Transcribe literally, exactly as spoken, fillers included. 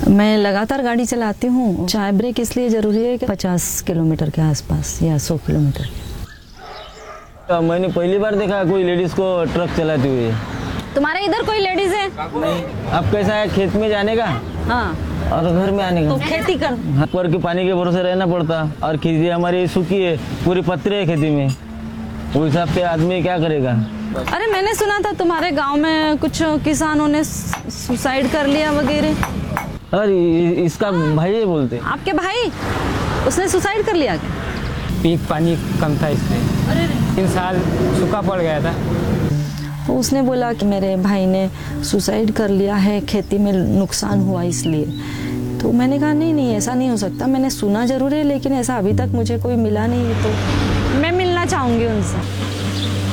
मैं लगातार गाड़ी चलाती हूँ। चाय ब्रेक इसलिए ज़रूरी है कि पचास किलोमीटर के आसपास या सौ किलोमीटर। तो मैंने पहली बार देखा कोई लेडीज़ को ट्रक चलाती हुई। तुम्हारे इधर कोई लेडीज है? नहीं। अब कैसा है, खेत में जाने का हाँ, और घर में आने का। तो खेती कर। हाँ, पर के पानी के भरोसे रहना पड़ता और खेती हमारी सूखी है, पूरी पत्थर है खेती में। उस हिसाब से आदमी क्या करेगा। अरे मैंने सुना था तुम्हारे गांव में कुछ किसानों ने सुसाइड कर लिया वगैरह। अरे इसका भाई है बोलते। आपके भाई? उसने सुसाइड कर लिया क्या? पीक पानी कम था इसलिए तीन साल सूखा पड़ गया था। तो उसने बोला कि मेरे भाई ने सुसाइड कर लिया है, खेती में नुकसान हुआ इसलिए। तो मैंने कहा नहीं नहीं, ऐसा नहीं हो सकता। मैंने सुना जरूर है लेकिन ऐसा अभी तक मुझे कोई मिला नहीं। तो मैं मिलना चाहूँगी उनसे।